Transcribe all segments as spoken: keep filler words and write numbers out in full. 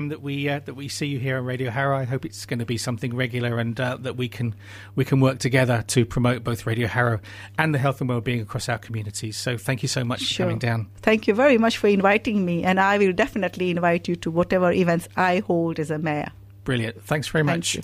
that we uh, that we see you here on Radio Harrow. I hope it's going to be something regular, and uh, that we can we can work together to promote both Radio Harrow and the health and wellbeing across our communities. So thank you so much Sure. for coming down. Thank you very much for inviting me, and I will definitely invite you to whatever events I hold as a mayor. Brilliant. Thanks very Thank much. you.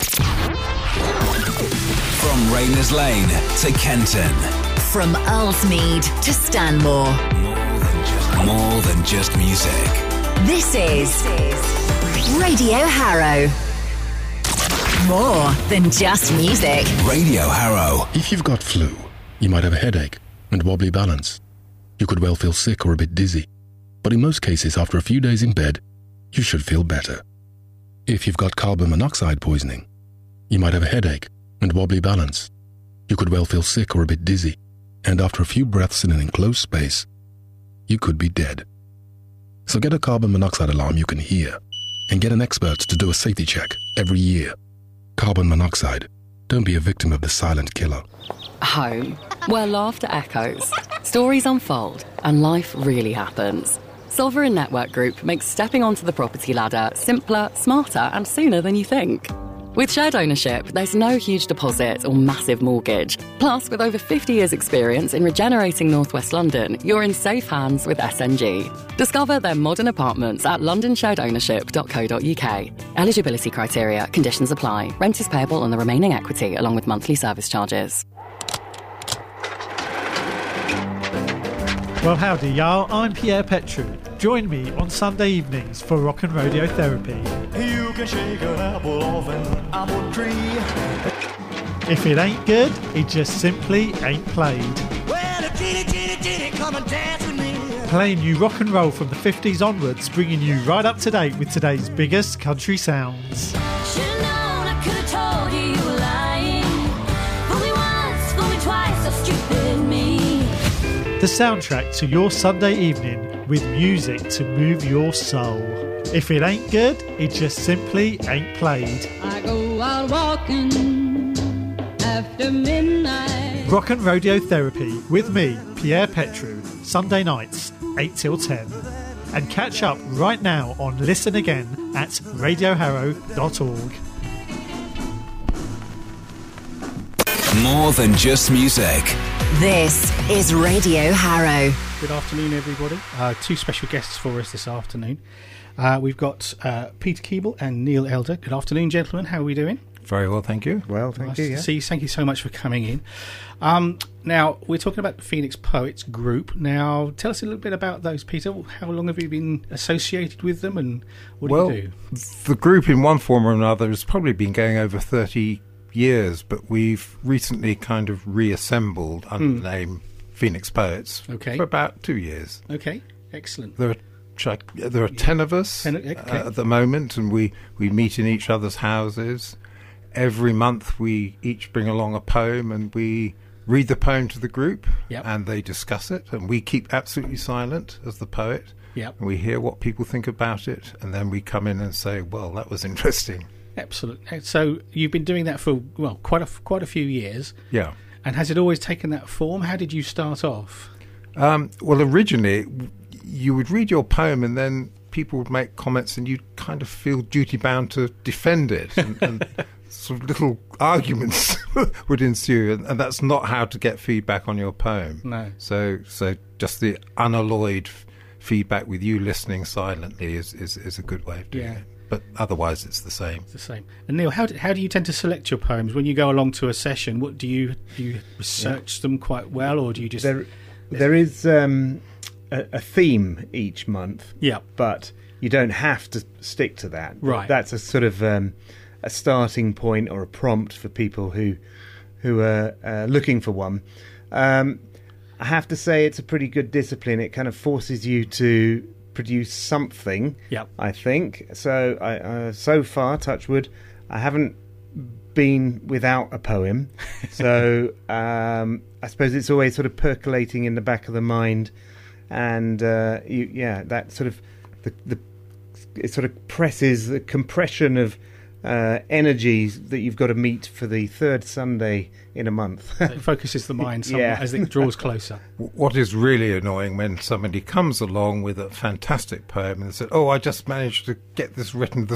From Rayners Lane to Kenton. From Earlsmead to Stanmore. More than just, more than just music. This is Radio Harrow. More than just music. Radio Harrow. If you've got flu, you might have a headache and wobbly balance. You could well feel sick or a bit dizzy. But in most cases, after a few days in bed, you should feel better. If you've got carbon monoxide poisoning, you might have a headache and wobbly balance. You could well feel sick or a bit dizzy. And after a few breaths in an enclosed space, you could be dead. So get a carbon monoxide alarm you can hear and get an expert to do a safety check every year. Carbon monoxide. Don't be a victim of the silent killer. Home, where laughter echoes, stories unfold, and life really happens. Sovereign Network Group makes stepping onto the property ladder simpler, smarter, and sooner than you think. With shared ownership, there's no huge deposit or massive mortgage. Plus, with over fifty years' experience in regenerating North West London, you're in safe hands with S N G. Discover their modern apartments at london shared ownership dot co dot uk. Eligibility criteria, conditions apply. Rent is payable on the remaining equity along with monthly service charges. Well, howdy, y'all. I'm Pierre Petru. Join me on Sunday evenings for Rock and Radiotherapy. You can shake an apple off an apple tree. If it ain't good, it just simply ain't played. Well, a teeny, teeny, teeny, come and dance with me. Playing you rock and roll from the fifties onwards, bringing you right up to date with today's biggest country sounds. Should've known I could've told you you were lying. Fool me once, fool me twice, so stupid me. The soundtrack to your Sunday evening with music to move your soul. If it ain't good, it just simply ain't played. I go out walking after midnight. Rock and Radiotherapy with me, Pierre Petru, Sunday nights, eight till ten. And catch up right now on Listen Again at radio harrow dot org. More than just music. This is Radio Harrow. Good afternoon, everybody. Uh, two special guests for us this afternoon. Uh, we've got uh, Peter Keeble and Neil Elder. Good afternoon, gentlemen. How are we doing? Very well, thank you. Well, thank nice you. to Yeah. see you. Thank you so much for coming in. Um, now, we're talking about the Phoenix Poets group. Now, tell us a little bit about those, Peter. How long have you been associated with them, and what well, do you do? The group, in one form or another, has probably been going over thirty years, but we've recently kind of reassembled under Mm. the name Phoenix Poets Okay. for about two years. Okay, excellent. There are there are ten of us Ten, okay. uh, at the moment, and we, we meet in each other's houses. Every month we each bring along a poem, and we read the poem to the group, Yep. and they discuss it, and we keep absolutely silent as the poet. Yep. And we hear what people think about it, and then we come in and say, well, that was interesting. Excellent. So you've been doing that for, well, quite a, quite a few years. Yeah. And has it always taken that form? How did you start off? Um, well, originally, w- you would read your poem and then people would make comments and you'd kind of feel duty-bound to defend it. And, and sort of little arguments would ensue. And, and that's not how to get feedback on your poem. No. So so just the unalloyed f- feedback with you listening silently is, is, is a good way of doing Yeah. it. But otherwise, it's the same. It's the same. And Neil, how do, how do you tend to select your poems when you go along to a session? What do you do? You research them quite well, or do you just? There, there is um, a, a theme each month. Yeah. But you don't have to stick to that. Right. That's a sort of um, a starting point or a prompt for people who who are uh, looking for one. Um, I have to say, it's a pretty good discipline. It kind of forces you to produce something. Yep. I think so. I, uh, so far, touch wood, I haven't been without a poem. So um, I suppose it's always sort of percolating in the back of the mind, and uh, you, yeah, that sort of the, the it sort of presses the compression of uh, energies that you've got to meet for the third Sunday in a month. So it focuses the mind somewhat Yeah. as it draws closer. What is really annoying when somebody comes along with a fantastic poem and says, "Oh, I just managed to get this written